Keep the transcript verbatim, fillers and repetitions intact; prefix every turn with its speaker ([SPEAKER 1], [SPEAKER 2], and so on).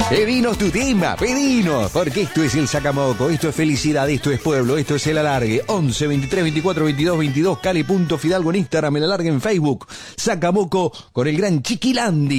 [SPEAKER 1] Pedinos tu tema, pedinos, porque esto es el Sacamoco, esto es felicidad, esto es pueblo, esto es el alargue. once, veintitrés, veinticuatro, veintidós, veintidós, cali punto fidalgo en Instagram, el alargue en Facebook. Sacamoco con el gran Chiquilandi.